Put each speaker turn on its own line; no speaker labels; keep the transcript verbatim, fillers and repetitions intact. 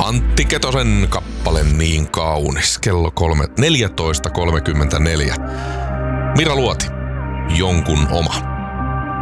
Antti Ketosen kappale Niin kaunis. Kello kolme, neljätoista kolmekymmentäneljä. Mira Luoti, Jonkun oma.